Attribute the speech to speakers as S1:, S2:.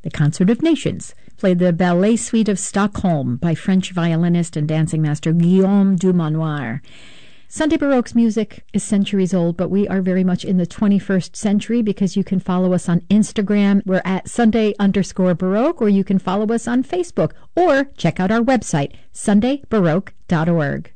S1: The Concert of Nations played the Ballet Suite of Stockholm by French violinist and dancing master Guillaume Dumanoir. Sunday Baroque's music is centuries old, but we are very much in the 21st century because you can follow us on Instagram. We're at Sunday_Baroque, or you can follow us on Facebook, or check out our website, sundaybaroque.org.